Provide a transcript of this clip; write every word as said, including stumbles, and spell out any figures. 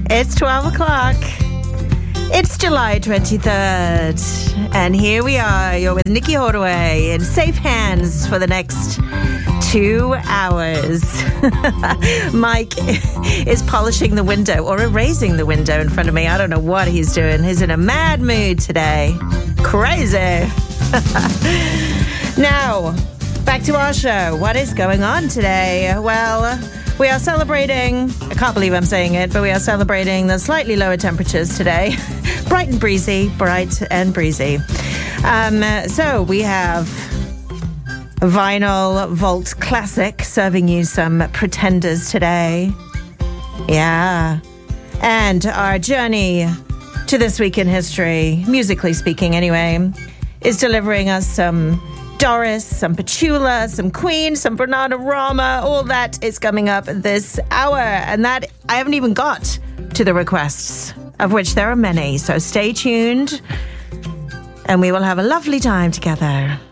It's twelve o'clock. It's July twenty-third. And here we are. You're with Nikki Hoardaway in safe hands for the next two hours. Mike is polishing the window or erasing the window in front of me. I don't know what he's doing. He's in a mad mood today. Crazy. Now, back to our show. What is going on today? Well, we are celebrating, I can't believe I'm saying it, but we are celebrating the slightly lower temperatures today. Bright and breezy, bright and breezy. Um, so we have Vinyl Vault Classic serving you some Pretenders today. Yeah. And our journey to this week in history, musically speaking anyway, is delivering us some Doris, some Petula, some Queen, some Bananarama. All that is coming up this hour. And that, I haven't even got to the requests, of which there are many. So stay tuned and we will have a lovely time together.